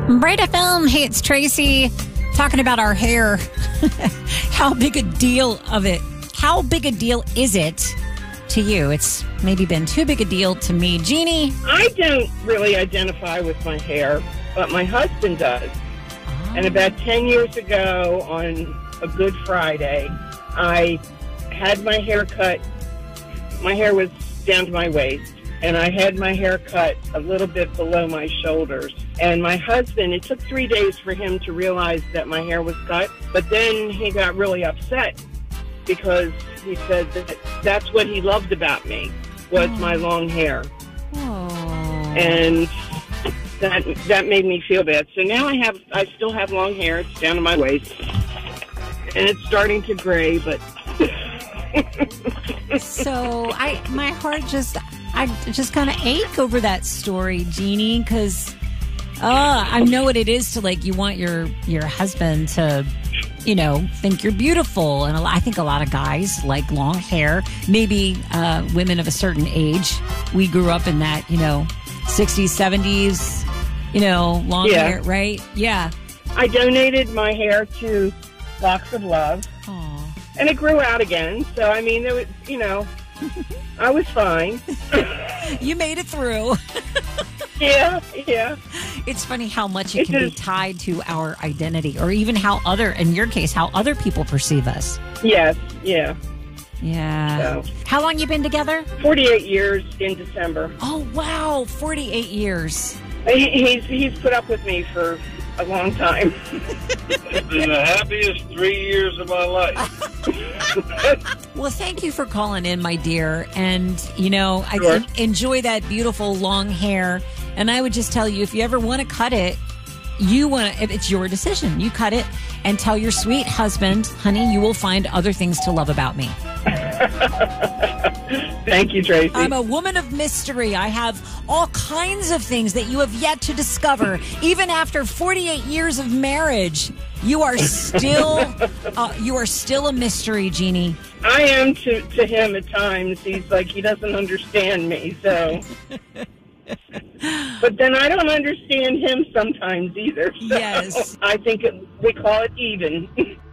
Bright FM. Hey, it's Tracy talking about our hair. How big a deal is it to you? It's maybe been too big a deal to me. Jeannie? I don't really identify with my hair, but my husband does. And about 10 years ago on a Good Friday, I had my hair cut. My hair was down to my waist, and I had my hair cut a little bit below my shoulders. And my husband, it took 3 days for him to realize that my hair was cut, but then he got really upset because he said that that's what he loved about me, was my long hair. And that made me feel bad. So now I still have long hair. It's down to my waist, and it's starting to gray, but So my heart I just kind of ache over that story, Jeannie, because I know what it is to, like, you want your husband to, think you're beautiful. And I think a lot of guys like long hair, maybe women of a certain age. We grew up in that, 60s, 70s, long hair, right? Yeah. I donated my hair to Locks of Love. And it grew out again. So, I mean, there was, I was fine. You made it through. Yeah. It's funny how much it can be tied to our identity, or even in your case, how other people perceive us. Yes, yeah. Yeah. So, how long you been together? 48 years in December. Oh, wow. 48 years. He's put up with me for a long time. It's been the happiest 3 years of my life. Well, thank you for calling in, my dear. And, Sure. I enjoy that beautiful long hair. And I would just tell you, if you ever want to cut it, it's your decision. You cut it and tell your sweet husband, honey, you will find other things to love about me. Thank you, Tracy. I'm a woman of mystery. I have all kinds of things that you have yet to discover. Even after 48 years of marriage, you are still a mystery, Jeannie. I am to him at times. He's like, he doesn't understand me, so. But then I don't understand him sometimes either. So Yes. I think we call it even.